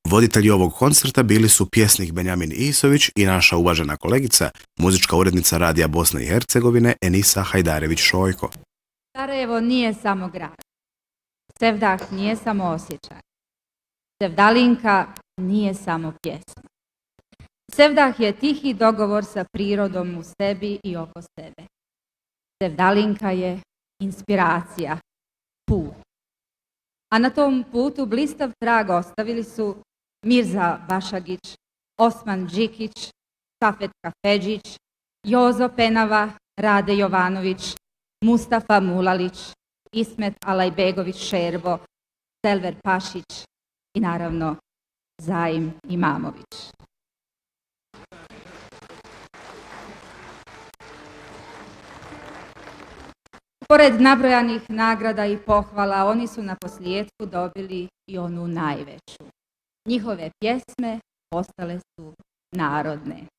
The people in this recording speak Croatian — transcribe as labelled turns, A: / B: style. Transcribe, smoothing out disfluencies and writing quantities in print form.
A: Voditelji ovog koncerta bili su pjesnik Benjamin Isović i naša uvažena kolegica, muzička urednica Radija Bosne i Hercegovine Enisa Hajdarević-Šojko.
B: Sarajevo nije samo grad. Sevdah nije samo osjećaj. Sevdalinka nije samo pjesma. Sevdah je tihi dogovor sa prirodom u sebi i oko sebe. Sevdalinka je inspiracija, put. A na tom putu blistav trag ostavili su Mirza Bašagić, Osman Đikić, Safet Kafedžić, Jozo Penava, Rade Jovanović, Mustafa Mulalić, Ismet Alajbegović Šerbo, Selver Pašić i naravno Zaim Imamović. Pored nabrojanih nagrada i pohvala, oni su na posljetku dobili i onu najveću. Njihove pjesme postale su narodne.